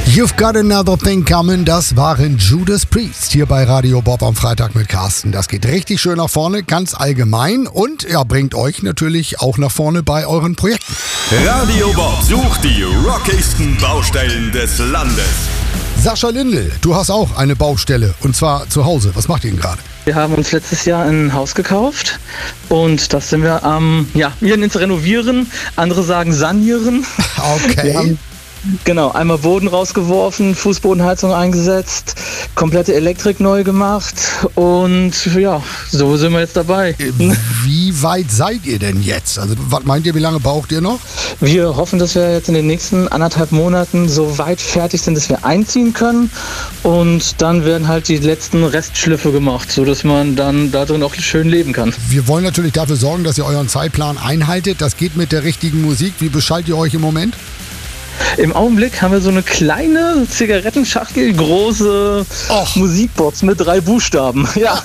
You've Got Another Thing Coming, das waren Judas Priest hier bei Radio Bob am Freitag mit Carsten. Das geht richtig schön nach vorne, ganz allgemein und ja, bringt euch natürlich auch nach vorne bei euren Projekten. Radio Bob sucht die rockigsten Baustellen des Landes. Sascha Lindl, du hast auch eine Baustelle und zwar zu Hause. Was macht ihr denn gerade? Wir haben uns letztes Jahr ein Haus gekauft und das sind wir am, wir nennen es renovieren, andere sagen sanieren. Okay. Wir haben, einmal Boden rausgeworfen, Fußbodenheizung eingesetzt, komplette Elektrik neu gemacht und ja, so sind wir jetzt dabei. Wie weit seid ihr denn jetzt? Also was meint ihr, wie lange braucht ihr noch? Wir hoffen, dass wir jetzt in den nächsten 1,5 Monaten so weit fertig sind, dass wir einziehen können und dann werden halt die letzten Restschliffe gemacht, sodass man dann da drin auch schön leben kann. Wir wollen natürlich dafür sorgen, dass ihr euren Zeitplan einhaltet. Das geht mit der richtigen Musik. Wie beschallt ihr euch im Moment? Im Augenblick haben wir so eine kleine Zigarettenschachtel, große Musikbox mit 3 Buchstaben.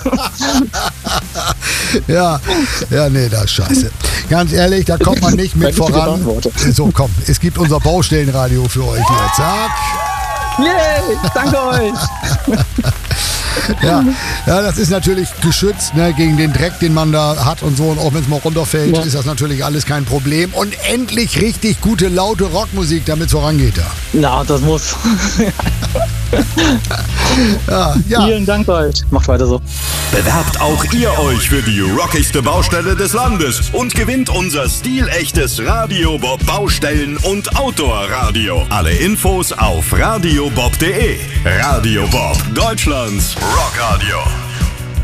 Ja. Nee, das ist scheiße. Ganz ehrlich, da kommt man nicht mit voran. So, komm, es gibt unser Baustellenradio für euch hier. Zack. Yay, danke euch. Ja, das ist natürlich geschützt, ne, gegen den Dreck, den man da hat und so. Und auch wenn es mal runterfällt, ist das natürlich alles kein Problem. Und endlich richtig gute, laute Rockmusik, damit es vorangeht da. Na, das muss. Ja. Vielen Dank euch. Macht weiter so. Bewerbt auch ihr euch für die rockigste Baustelle des Landes und gewinnt unser stilechtes Radio Bob Baustellen- und Outdoor-Radio. Alle Infos auf radiobob.de. Radio Bob, Deutschlands Rockradio.